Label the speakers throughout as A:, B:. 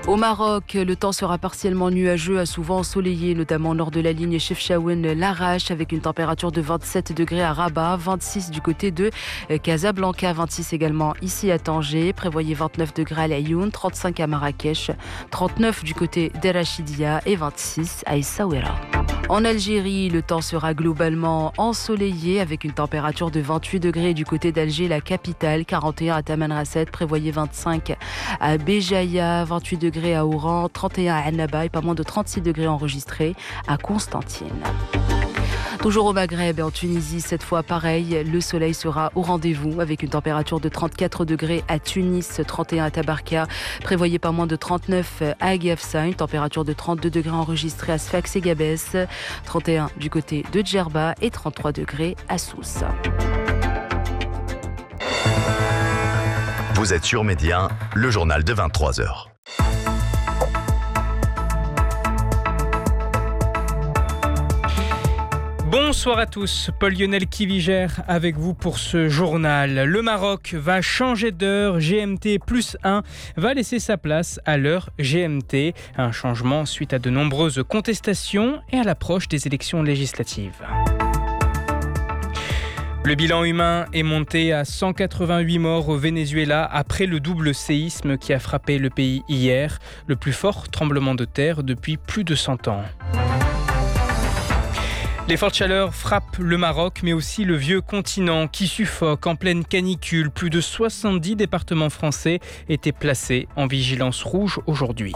A: Au Maroc, le temps sera partiellement nuageux, à souvent ensoleillé, notamment au nord de la ligne Chefchaouen-Larache, avec une température de 27 degrés à Rabat, 26 du côté de Casablanca, 26 également ici à Tanger. Prévoyez 29 degrés à Laayoune, 35 à Marrakech, 39 du côté d'Erachidia et 26 à Essaouira. En Algérie, le temps sera globalement ensoleillé avec une température de 28 degrés du côté d'Alger, la capitale, 41 à Tamanrasset, prévoyez 25 à Béjaïa, 28 degrés à Oran, 31 à Annaba et pas moins de 36 degrés enregistrés à Constantine. Toujours au Maghreb et en Tunisie, cette fois pareil, le soleil sera au rendez-vous avec une température de 34 degrés à Tunis, 31 à Tabarka, prévoyez pas moins de 39 à Agafsa, une température de 32 degrés enregistrée à Sfax et Gabès, 31 du côté de Djerba et 33 degrés à Sousse.
B: Vous êtes sur Média, le journal de 23h.
C: Bonsoir à tous, Paul-Lionel Kivigère avec vous pour ce journal. Le Maroc va changer d'heure, GMT plus 1 va laisser sa place à l'heure GMT. Un changement suite à de nombreuses contestations et à l'approche des élections législatives. Le bilan humain est monté à 188 morts au Venezuela après le double séisme qui a frappé le pays hier, le plus fort tremblement de terre depuis plus de 100 ans. Les fortes chaleurs frappent le Maroc, mais aussi le vieux continent qui suffoque en pleine canicule. Plus de 70 départements français étaient placés en vigilance rouge aujourd'hui.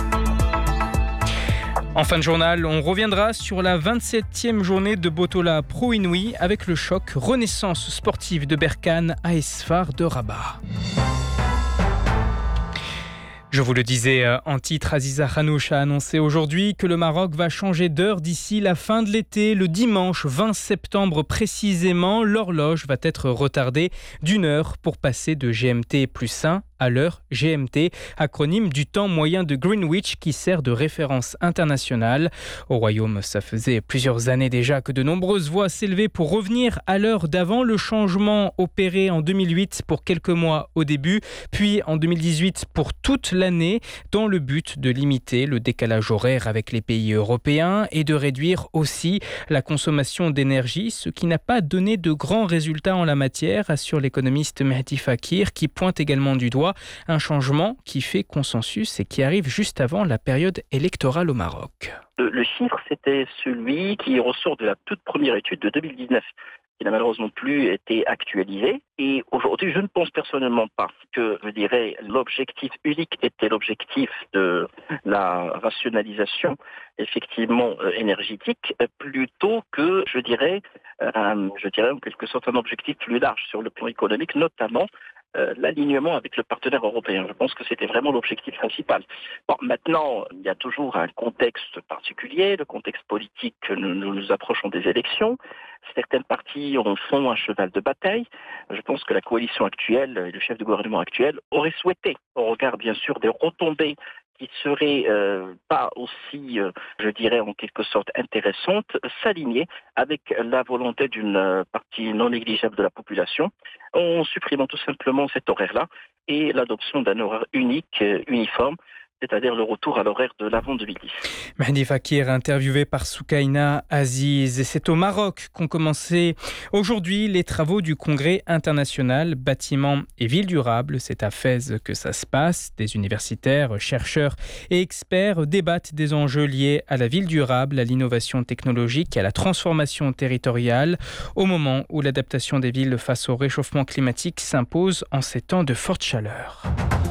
C: En fin de journal, on reviendra sur la 27e journée de Botola Pro Inouï avec le choc Renaissance sportive de Berkane à Esfar de Rabat. Je vous le disais en titre, Aziza Khanouch a annoncé aujourd'hui que le Maroc va changer d'heure d'ici la fin de l'été. Le dimanche 20 septembre précisément, l'horloge va être retardée d'1 heure pour passer de GMT plus 1 à l'heure GMT, acronyme du temps moyen de Greenwich qui sert de référence internationale. Au Royaume, ça faisait plusieurs années déjà que de nombreuses voix s'élevaient pour revenir à l'heure d'avant. Le changement opéré en 2008 pour quelques mois au début, puis en 2018 pour toute l'année, dans le but de limiter le décalage horaire avec les pays européens et de réduire aussi la consommation d'énergie, ce qui n'a pas donné de grands résultats en la matière, assure l'économiste Mehdi Fakir, qui pointe également du doigt un changement qui fait consensus et qui arrive juste avant la période électorale au Maroc.
D: Le chiffre, c'était celui qui ressort de la toute première étude de 2019, qui n'a malheureusement plus été actualisé. Et aujourd'hui, je ne pense personnellement pas que, l'objectif unique était l'objectif de la rationalisation, effectivement, énergétique, plutôt que, en quelque sorte, un objectif plus large sur le plan économique, notamment l'alignement avec le partenaire européen. Je pense que c'était vraiment l'objectif principal. Bon, maintenant, il y a toujours un contexte particulier, le contexte politique que nous approchons des élections. Certaines parties en font un cheval de bataille. Je pense que la coalition actuelle et le chef de gouvernement actuel auraient souhaité, au regard bien sûr des retombées qui seraient pas aussi, en quelque sorte intéressantes, s'aligner avec la volonté d'une partie non négligeable de la population, en supprimant tout simplement cet horaire-là et l'adoption d'un horaire unique, uniforme, c'est-à-dire le retour à l'horaire de l'avant 2010.
C: Mehdi Fakir, interviewé par Soukaina Aziz. Et c'est au Maroc qu'ont commencé aujourd'hui les travaux du Congrès international Bâtiments et Villes durables. C'est à Fès que ça se passe. Des universitaires, chercheurs et experts débattent des enjeux liés à la ville durable, à l'innovation technologique et à la transformation territoriale, au moment où l'adaptation des villes face au réchauffement climatique s'impose en ces temps de forte chaleur.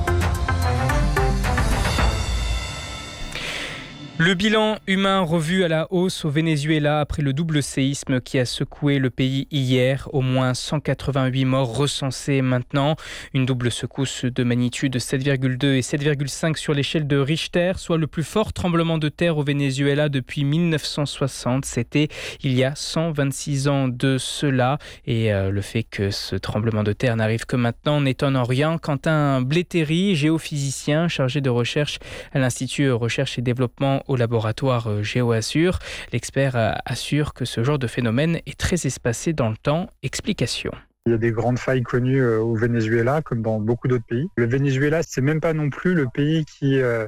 C: Le bilan humain revu à la hausse au Venezuela après le double séisme qui a secoué le pays hier. Au moins 188 morts recensés maintenant. Une double secousse de magnitude 7,2 et 7,5 sur l'échelle de Richter, soit le plus fort tremblement de terre au Venezuela depuis 1960. C'était il y a 126 ans de cela. Et le fait que ce tremblement de terre n'arrive que maintenant n'étonne en rien. Quentin Blétéry, géophysicien chargé de recherche à l'Institut Recherche et Développement au laboratoire GeoAssure. L'expert assure que ce genre de phénomène est très espacé dans le temps. Explication.
E: Il y a des grandes failles connues au Venezuela, comme dans beaucoup d'autres pays. Le Venezuela, c'est même pas non plus le pays qui